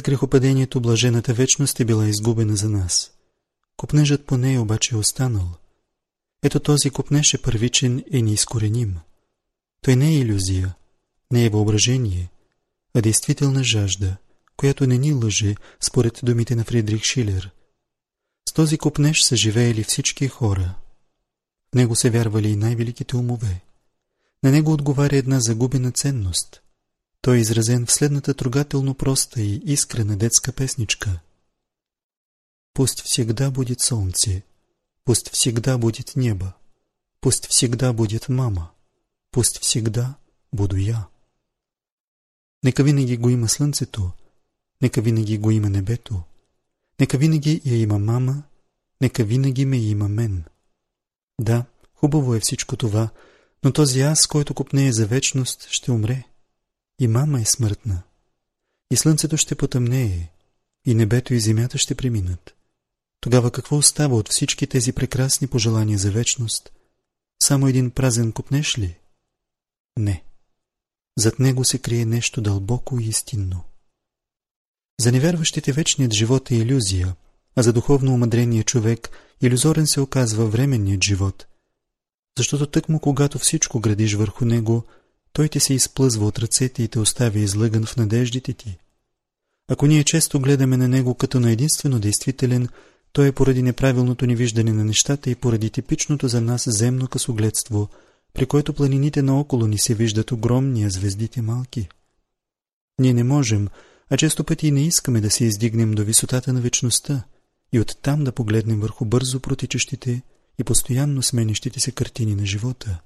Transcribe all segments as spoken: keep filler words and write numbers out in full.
грехопадението блажената вечност е била изгубена за нас. Копнежът по нея обаче е останал. Ето този копнеж е първичен и неизкореним. Той не е илюзия, не е въображение, а действителна жажда, която не ни лъже, според думите на Фридрих Шилер. С този копнеж са живеели всички хора. В него се вярвали и най-великите умове. На него отговаря една загубена ценност. Той е изразен в следната трогателно проста и искрена детска песничка. Пусть всегда будет солнце, пусть всегда будет небо, пусть всегда будет мама, пусть всегда буду я. Нека винаги го има слънцето, нека винаги го има небето, нека винаги я има мама, нека винаги ме има мен. Да, хубаво е всичко това, но този аз, който копнее за вечност, ще умре. И мама е смъртна. И слънцето ще потъмнее, и небето и земята ще преминат. Тогава какво остава от всички тези прекрасни пожелания за вечност? Само един празен копнеш ли? Не. Зад него се крие нещо дълбоко и истинно. За невярващите вечният живот е илюзия, а за духовно омъдрения човек илюзорен се оказва временният живот. Защото тъкмо когато всичко градиш върху него, той ти се изплъзва от ръцете и те оставя излъган в надеждите ти. Ако ние често гледаме на него като на единствено действителен, то е поради неправилното ни виждане на нещата и поради типичното за нас земно късогледство, при което планините наоколо ни се виждат огромни, а звездите малки. Ние не можем, а често пъти и не искаме да се издигнем до висотата на вечността и оттам да погледнем върху бързо протичащите и постоянно сменящите се картини на живота.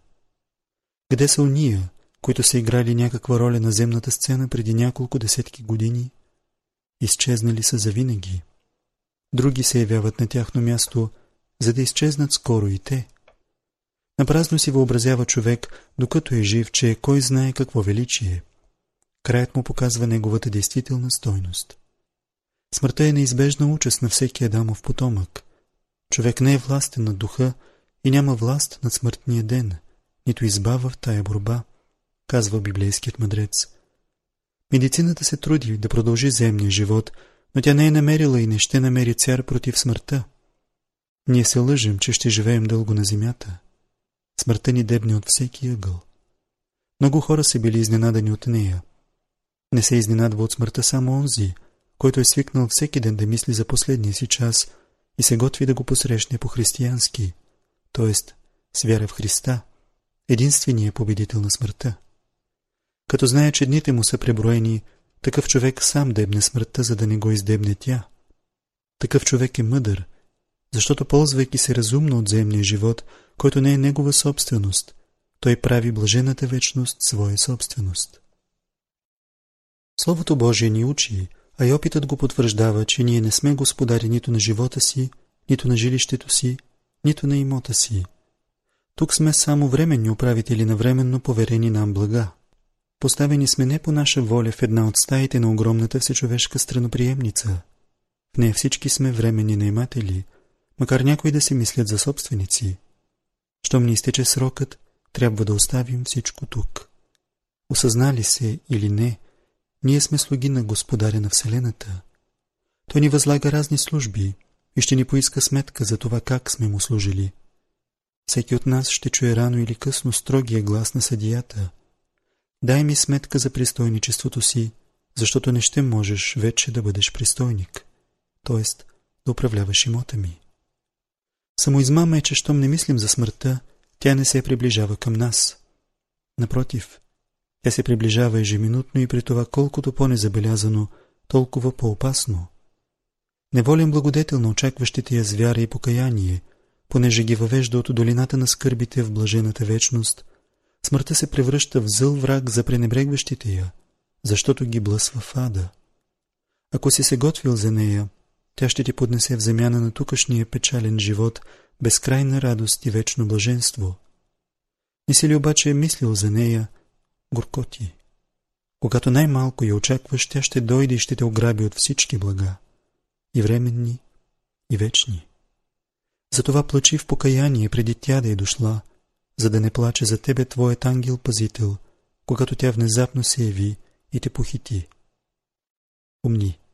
Къде са уния, които са играли някаква роля на земната сцена преди няколко десетки години? Изчезнали са завинаги. Други се явяват на тяхно място, за да изчезнат скоро и те. Напразно си въобразява човек, докато е жив, че кой знае какво величие. Краят му показва неговата действителна стойност. Смъртта е неизбежна участ на всеки Адамов потомък. Човек не е властен над духа и няма власт над смъртния ден, нито избава в тая борба, казва библейският мъдрец. Медицината се труди да продължи земния живот, но тя не е намерила и не ще намери цяр против смъртта. Ние се лъжем, че ще живеем дълго на земята. Смъртта ни дебне от всеки ъгъл. Много хора са били изненадани от нея. Не се изненадва от смъртта само онзи, който е свикнал всеки ден да мисли за последния си час и се готви да го посрещне по-християнски, т.е. с вяра в Христа, единственият победител на смъртта. Като знае, че дните му са преброени, такъв човек сам дебне смъртта, за да не го издебне тя. Такъв човек е мъдър, защото ползвайки се разумно от земния живот, който не е негова собственост, той прави блажената вечност своя собственост. Словото Божие ни учи, а и опитът го потвърждава, че ние не сме господари нито на живота си, нито на жилището си, нито на имота си. Тук сме само временни управители на временно поверени нам блага. Поставени сме не по наша воля в една от стаите на огромната всечовешка страноприемница. В нея всички сме временни наематели, макар някои да се мислят за собственици. Щом ни изтече срокът, трябва да оставим всичко тук. Осъзнали се или не, ние сме слуги на Господаря на Вселената. Той ни възлага разни служби и ще ни поиска сметка за това как сме му служили. Всеки от нас ще чуе рано или късно строгия глас на съдията. Дай ми сметка за пристойничеството си, защото не ще можеш вече да бъдеш пристойник, т.е. да управляваш имота ми. Самоизмама е, че щом не мислим за смъртта, тя не се приближава към нас. Напротив, тя се приближава ежеминутно и при това колкото по-незабелязано, толкова по-опасно. Неволен благодетел на очакващите я с вяра и покаяние, понеже ги въвежда от долината на скърбите в блажената вечност, смъртта се превръща в зъл враг за пренебрегващите я, защото ги блъсва в ада. Ако си се готвил за нея, тя ще ти поднесе в замяна на тукашния печален живот безкрайна радост и вечно блаженство. Не си ли обаче мислил за нея, горкоти? Когато най-малко я очакваш, тя ще дойде и ще те ограби от всички блага, и временни, и вечни. Затова плачи в покаяние преди тя да е дошла, за да не плаче за тебе твоят ангел-пазител, когато тя внезапно се яви и те похити. Помни,